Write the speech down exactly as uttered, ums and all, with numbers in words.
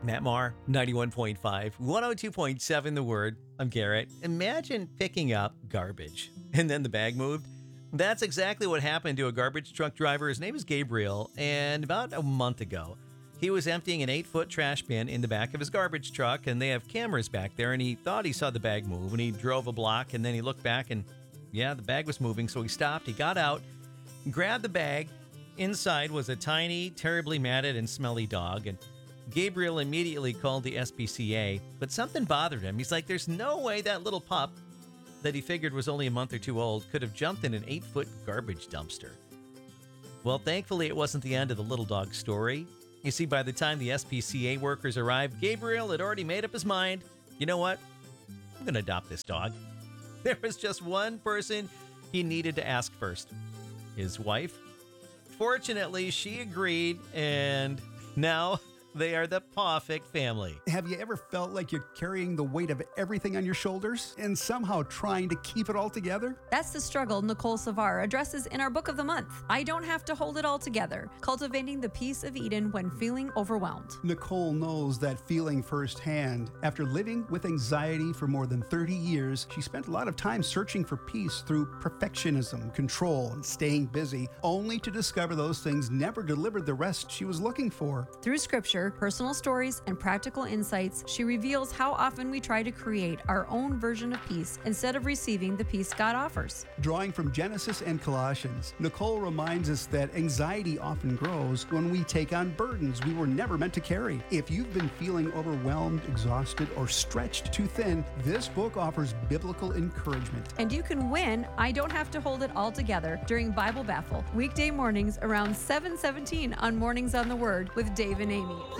Matt Marr, ninety-one point five, one oh two point seven The Word. I'm Garrett. Imagine picking up garbage and then the bag moved. That's exactly what happened to a garbage truck driver. His name is Gabriel, and about a month ago, he was emptying an eight-foot trash bin in the back of his garbage truck, and they have cameras back there, and he thought he saw the bag move, and he drove a block, and then he looked back, and yeah, the bag was moving, so he stopped, he got out, grabbed the bag. Inside was a tiny, terribly matted and smelly dog, and Gabriel immediately called the S P C A, but something bothered him. He's like, there's no way that little pup that he figured was only a month or two old could have jumped in an eight-foot garbage dumpster. Well, thankfully, it wasn't the end of the little dog story. You see, by the time the S P C A workers arrived, Gabriel had already made up his mind. You know what? I'm going to adopt this dog. There was just one person he needed to ask first. His wife. Fortunately, she agreed, and now they are the Pawfik family. Have you ever felt like you're carrying the weight of everything on your shoulders and somehow trying to keep it all together? That's the struggle Nicole Savar addresses in our book of the month. I don't have to hold it all together. Cultivating the peace of Eden when feeling overwhelmed. Nicole knows that feeling firsthand. After living with anxiety for more than thirty years, she spent a lot of time searching for peace through perfectionism, control, and staying busy, only to discover those things never delivered the rest she was looking for. Through scripture, personal stories, and practical insights, she reveals how often we try to create our own version of peace instead of receiving the peace God offers. Drawing from Genesis and Colossians, Nicole reminds us that anxiety often grows when we take on burdens we were never meant to carry. If you've been feeling overwhelmed, exhausted, or stretched too thin, this book offers biblical encouragement. And you can win I Don't Have to Hold It All Together during Bible Baffle, weekday mornings around seven seventeen on Mornings on the Word with Dave and Amy.